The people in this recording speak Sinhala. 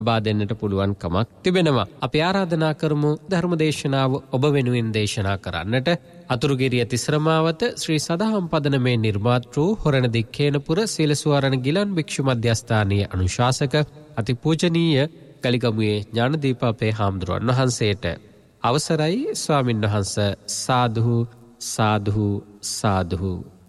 බා දෙන්නට පුළුවන් කමක් තිබෙනවා. අපි ආරාධනා කරමු ධර්මදේශනාව ඔබ වෙනුවෙන් දේශනා කරන්නට අතුරුගිරිය තිසරමාවත ශ්‍රී සදහම් පදනමේ නිර්මාතෘ හොරණ දික්කේනපුර සීලසුවරණ ගිලන් භික්ෂු මධ්‍යස්ථානීය අනුශාසක අතිපූජනීය ගලිගමුවේ ඥානදීප අපේ හාමුදුරුවන් වහන්සේට අවසරයි ස්වාමින් වහන්ස. සාදු සාදු සාදු.